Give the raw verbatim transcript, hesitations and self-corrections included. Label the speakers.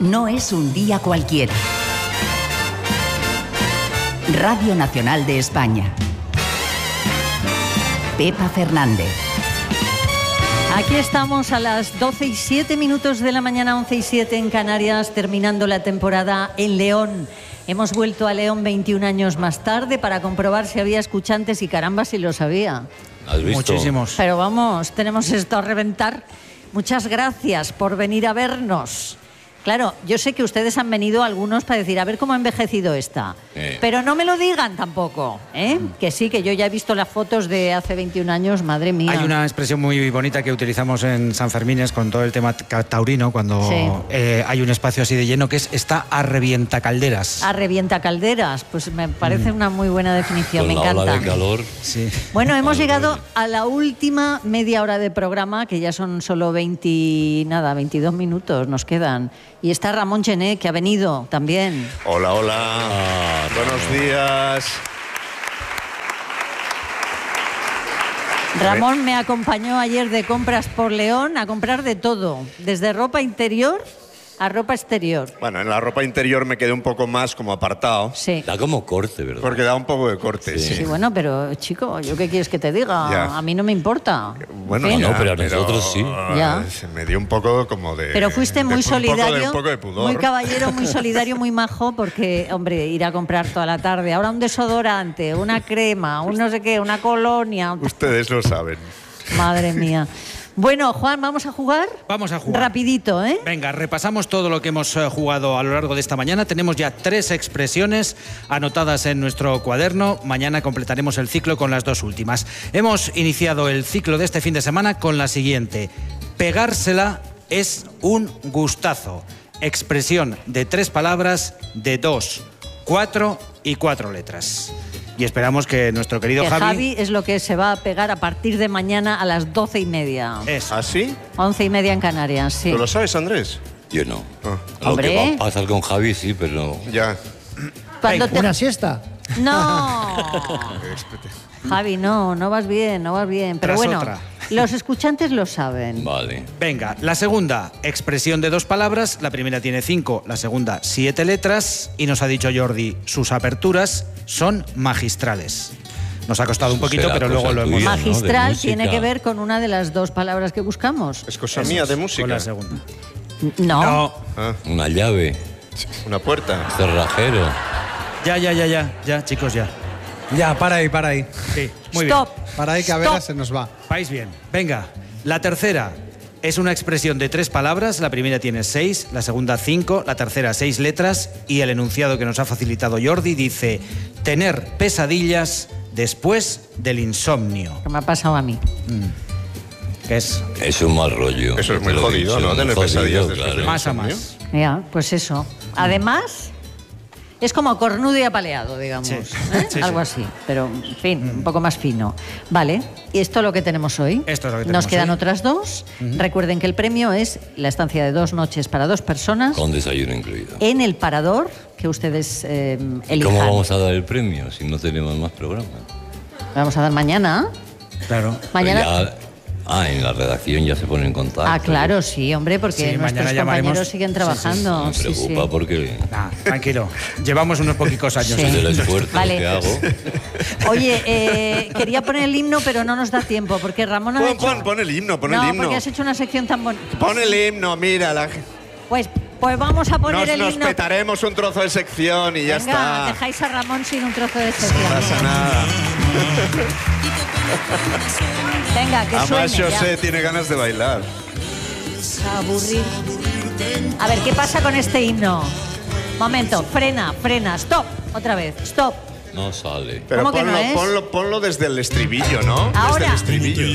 Speaker 1: no es un día cualquiera. Radio Nacional de España. Pepa Fernández.
Speaker 2: Aquí estamos a las doce y siete minutos de la mañana, once y siete en Canarias, terminando la temporada en León. Hemos vuelto a León veintiún años más tarde para comprobar si había escuchantes y caramba si lo sabía.
Speaker 3: ¿Has visto?
Speaker 4: Muchísimos.
Speaker 2: Pero vamos, tenemos esto a reventar. Muchas gracias por venir a vernos. Claro, yo sé que ustedes han venido algunos para decir, a ver cómo ha envejecido esta.
Speaker 3: Eh.
Speaker 2: Pero no me lo digan tampoco, ¿eh? Que sí, que yo ya he visto las fotos de hace veintiún años, madre mía.
Speaker 4: Hay una expresión muy bonita que utilizamos en San Fermines con todo el tema taurino, cuando
Speaker 2: Sí.
Speaker 4: eh, hay un espacio así de lleno, que es está a revienta calderas.
Speaker 2: A revienta calderas, pues me parece una muy buena definición,
Speaker 3: Con
Speaker 2: me
Speaker 3: la ola
Speaker 2: encanta.
Speaker 3: de calor.
Speaker 4: Sí.
Speaker 2: Bueno, hemos llegado a la última media hora de programa, que ya son solo veinte, nada, veintidós minutos nos quedan. Y está Ramón Gené, que ha venido también.
Speaker 5: Hola, hola.
Speaker 3: Ah,
Speaker 5: Buenos días.
Speaker 2: Ramón me acompañó ayer de compras por León a comprar de todo, desde ropa interior a ropa exterior.
Speaker 5: Bueno, en la ropa interior me quedé un poco más como apartado,
Speaker 2: Sí.
Speaker 3: Da como corte, ¿verdad?
Speaker 5: porque da un poco de corte.
Speaker 3: Sí.
Speaker 5: Sí.
Speaker 2: Sí, bueno, pero chico, ¿yo qué quieres que te diga?
Speaker 5: Ya.
Speaker 2: A mí no me importa.
Speaker 5: Bueno,
Speaker 2: En fin.
Speaker 3: no, pero a nosotros sí.
Speaker 2: Ya.
Speaker 5: Se me dio un poco como de...
Speaker 2: Pero fuiste
Speaker 5: de-
Speaker 2: muy
Speaker 5: un poco de-
Speaker 2: solidario,
Speaker 5: un poco de pudor.
Speaker 2: muy caballero, muy solidario, muy majo, porque, hombre, ir a comprar toda la tarde. Ahora un desodorante, una crema, un no sé qué, una colonia.
Speaker 5: Ustedes lo saben.
Speaker 2: Madre mía. Bueno, Juan, ¿vamos a jugar?
Speaker 4: Vamos a jugar.
Speaker 2: Rapidito, ¿eh?
Speaker 4: Venga, repasamos todo lo que hemos eh, jugado a lo largo de esta mañana. Tenemos ya tres expresiones anotadas en nuestro cuaderno. Mañana completaremos el ciclo con las dos últimas. Hemos iniciado el ciclo de este fin de semana con la siguiente. Pegársela es un gustazo. Expresión de tres palabras de dos, cuatro y cuatro letras. Y esperamos que nuestro querido
Speaker 2: Que
Speaker 4: Javi...
Speaker 2: Javi es lo que se va a pegar a partir de mañana a las doce y media.
Speaker 4: Eso.
Speaker 5: ¿Así?
Speaker 2: Once y media en Canarias, sí.
Speaker 5: ¿Tú lo sabes, Andrés?
Speaker 3: Yo no.
Speaker 5: Ah.
Speaker 3: Lo
Speaker 2: Hombre.
Speaker 3: que va a pasar con Javi, sí, pero...
Speaker 5: Ya.
Speaker 2: Cuando te-
Speaker 6: ¿Una siesta?
Speaker 2: No. Javi, no, no vas bien, no vas bien. Pero
Speaker 4: Tras
Speaker 2: bueno,
Speaker 4: otra.
Speaker 2: los escuchantes lo saben.
Speaker 3: Vale.
Speaker 4: Venga, la segunda, expresión de dos palabras. La primera tiene cinco, la segunda siete letras. Y nos ha dicho Jordi, sus aperturas son magistrales. Nos ha costado un poquito,
Speaker 3: Será
Speaker 4: pero
Speaker 3: cosa
Speaker 4: luego lo hemos...
Speaker 3: tuya, ¿no?
Speaker 2: Magistral
Speaker 3: De
Speaker 2: tiene
Speaker 3: música.
Speaker 2: que ver con una de las dos palabras que buscamos.
Speaker 5: Es cosa mía de música.
Speaker 4: Con la segunda.
Speaker 2: No.
Speaker 4: No,
Speaker 5: Ah,
Speaker 3: Una llave,
Speaker 5: una puerta.
Speaker 3: cerrajero.
Speaker 4: ya, ya, ya, ya, ya, chicos, ya.
Speaker 6: Ya, para ahí, para ahí.
Speaker 4: Sí, muy
Speaker 2: Stop.
Speaker 6: Para ahí que a
Speaker 2: Stop.
Speaker 6: veras se nos va.
Speaker 4: bien. Vais bien. Venga, la tercera es una expresión de tres palabras. La primera tiene seis, la segunda cinco, la tercera seis letras. Y el enunciado que nos ha facilitado Jordi dice: tener pesadillas después del insomnio.
Speaker 2: Que me ha pasado a mí.
Speaker 4: Que es
Speaker 3: Es un mal rollo.
Speaker 5: Eso es muy
Speaker 3: Te lo he
Speaker 5: jodido,
Speaker 3: dicho,
Speaker 5: ¿no?
Speaker 3: muy
Speaker 5: Tener
Speaker 3: jodido,
Speaker 5: pesadillas después
Speaker 3: claro.
Speaker 5: de-
Speaker 4: más a
Speaker 5: insomnio?
Speaker 4: más.
Speaker 2: Ya, pues eso. Además, es como cornudo y apaleado, digamos.
Speaker 4: Sí.
Speaker 2: ¿eh?
Speaker 4: Sí,
Speaker 2: Algo
Speaker 4: sí.
Speaker 2: así, pero en fin, un poco más fino. Vale, y esto es lo que tenemos hoy.
Speaker 4: Esto es lo que
Speaker 2: Nos
Speaker 4: tenemos
Speaker 2: quedan
Speaker 4: hoy.
Speaker 2: otras dos. Recuerden que el premio es la estancia de dos noches para dos personas
Speaker 3: Con desayuno incluido.
Speaker 2: en el parador que ustedes eh, elijan.
Speaker 3: ¿Cómo vamos a dar el premio si no tenemos más programas?
Speaker 2: Vamos a dar mañana.
Speaker 4: Claro.
Speaker 2: Mañana.
Speaker 3: Pero ya- ah, en la redacción ya se ponen en contacto.
Speaker 2: Ah, claro, sí, hombre, porque
Speaker 4: Sí,
Speaker 2: nuestros
Speaker 4: mañana llamaremos.
Speaker 2: compañeros siguen
Speaker 4: Sí, sí,
Speaker 2: trabajando.
Speaker 3: Me
Speaker 2: Sí,
Speaker 3: preocupa
Speaker 2: sí.
Speaker 3: porque
Speaker 4: Nah, tranquilo. Llevamos unos poquicos años.
Speaker 2: Sí.
Speaker 3: es el esfuerzo
Speaker 2: Vale.
Speaker 3: que hago.
Speaker 2: Oye, eh, quería poner el himno, pero no nos da tiempo, porque Ramón ha
Speaker 5: Pon,
Speaker 2: hecho...
Speaker 5: pon, pon el himno, pon
Speaker 2: no,
Speaker 5: el himno.
Speaker 2: porque has hecho una sección tan bonita.
Speaker 5: Pon el himno, mira. La...
Speaker 2: Pues, pues vamos a poner
Speaker 5: Nos,
Speaker 2: el
Speaker 5: nos
Speaker 2: himno.
Speaker 5: petaremos un trozo de sección y ya
Speaker 2: Venga,
Speaker 5: está.
Speaker 2: dejáis a Ramón sin un trozo de
Speaker 5: No
Speaker 2: sección.
Speaker 5: pasa nada.
Speaker 2: Venga, que
Speaker 5: Además,
Speaker 2: suene ya.
Speaker 5: José tiene ganas de bailar.
Speaker 2: Aburrir. A ver, ¿qué pasa con este himno? Momento, frena, frena, stop. Otra vez, stop.
Speaker 3: No sale.
Speaker 5: Pero
Speaker 2: ¿Cómo que
Speaker 5: ponlo,
Speaker 2: no es?
Speaker 5: ponlo, ponlo desde el estribillo, ¿no?
Speaker 2: Ahora.
Speaker 5: Desde el estribillo.